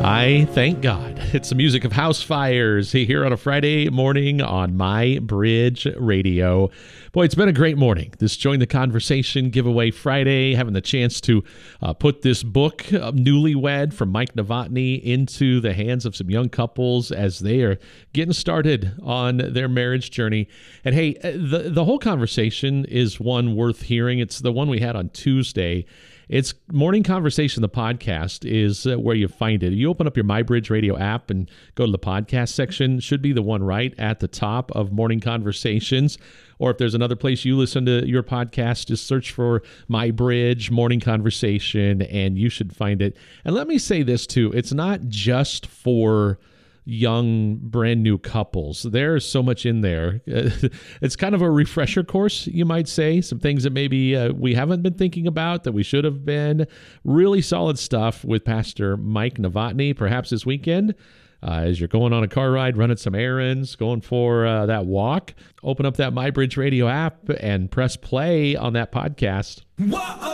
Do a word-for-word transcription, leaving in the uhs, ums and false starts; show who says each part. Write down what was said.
Speaker 1: I thank God. It's the music of House Fires here on a Friday morning on My Bridge Radio. Boy, it's been a great morning. This Join the Conversation giveaway Friday, having the chance to uh, put this book, uh, Newlywed, from Mike Novotny, into the hands of some young couples as they are getting started on their marriage journey. And hey, the, the whole conversation is one worth hearing. It's the one we had on Tuesday. It's Morning Conversation, the podcast, is uh, where you find it. You open up your MyBridge Radio app and go to the podcast section. Should be the one right at the top of Morning Conversations. Or if there's another place you listen to your podcast, just search for MyBridge Morning Conversation, and you should find it. And let me say this, too. It's not just for young, brand new couples. There's so much in there. It's kind of a refresher course, you might say. Some things that maybe uh, we haven't been thinking about that we should have been. Really solid stuff with Pastor Mike Novotny, perhaps this weekend. Uh, as you're going on a car ride, running some errands, going for uh, that walk, open up that MyBridge Radio app and press play on that podcast. Whoa!